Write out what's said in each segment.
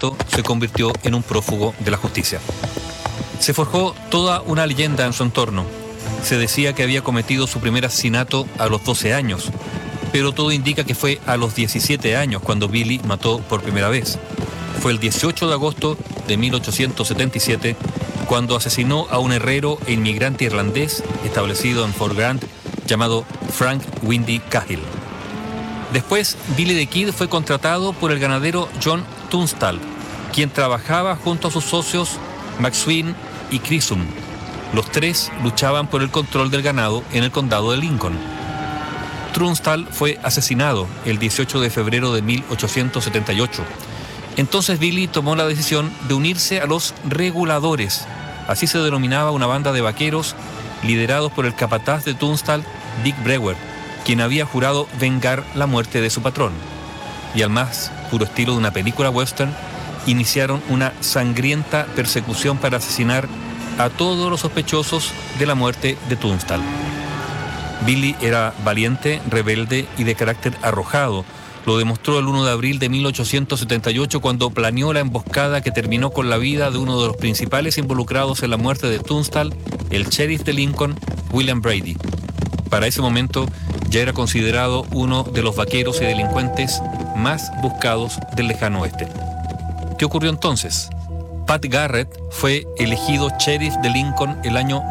momento se convirtió en un prófugo de la justicia. Se forjó toda una leyenda en su entorno. Se decía que había cometido su primer asesinato a los 12 años, pero todo indica que fue a los 17 años cuando Billy mató por primera vez. Fue el 18 de agosto de 1877 cuando asesinó a un herrero e inmigrante irlandés establecido en Fort Grant llamado Frank Windy Cahill. Después, Billy the Kid fue contratado por el ganadero John Tunstall, quien trabajaba junto a sus socios McSween y Chisholm. Los tres luchaban por el control del ganado en el condado de Lincoln. Tunstall fue asesinado el 18 de febrero de 1878. Entonces Billy tomó la decisión de unirse a los reguladores. Así se denominaba una banda de vaqueros liderados por el capataz de Tunstall, Dick Brewer, quien había jurado vengar la muerte de su patrón. Y al más puro estilo de una película western, iniciaron una sangrienta persecución para asesinar a todos los sospechosos de la muerte de Tunstall. Billy era valiente, rebelde y de carácter arrojado. Lo demostró el 1 de abril de 1878 cuando planeó la emboscada que terminó con la vida de uno de los principales involucrados en la muerte de Tunstall, el sheriff de Lincoln, William Brady. Para ese momento ya era considerado uno de los vaqueros y delincuentes más buscados del lejano oeste. ¿Qué ocurrió entonces? Pat Garrett fue elegido sheriff de Lincoln el año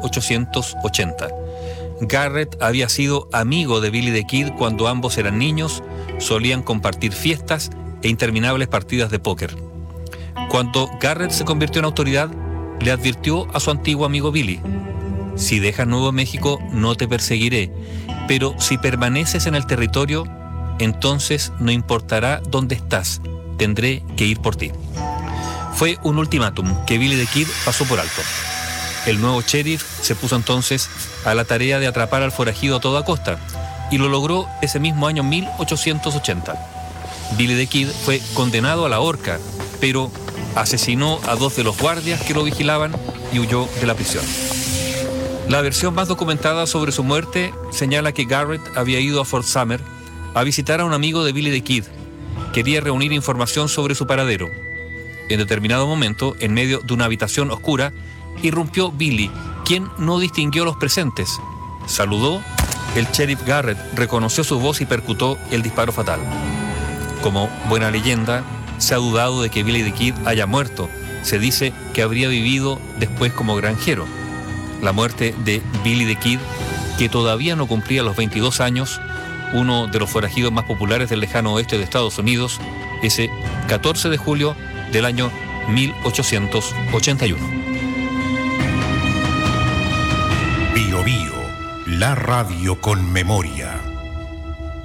1880. Garrett había sido amigo de Billy the Kid cuando ambos eran niños, solían compartir fiestas e interminables partidas de póker. Cuando Garrett se convirtió en autoridad, le advirtió a su antiguo amigo Billy: si dejas Nuevo México no te perseguiré, pero si permaneces en el territorio, entonces no importará dónde estás, tendré que ir por ti. Fue un ultimátum que Billy the Kid pasó por alto. El nuevo sheriff se puso entonces a la tarea de atrapar al forajido a toda costa, y lo logró ese mismo año 1880. Billy the Kid fue condenado a la horca, pero asesinó a 2 de los guardias que lo vigilaban y huyó de la prisión. La versión más documentada sobre su muerte señala que Garrett había ido a Fort Sumner a visitar a un amigo de Billy the Kid. Quería reunir información sobre su paradero. En determinado momento, en medio de una habitación oscura, irrumpió Billy, quien no distinguió a los presentes. Saludó, el sheriff Garrett reconoció su voz y percutó el disparo fatal. Como buena leyenda, se ha dudado de que Billy the Kid haya muerto. Se dice que habría vivido después como granjero. La muerte de Billy the Kid, que todavía no cumplía los 22 años, uno de los forajidos más populares del lejano oeste de Estados Unidos, ese 14 de julio del año 1881. Bio Bio, la radio con memoria.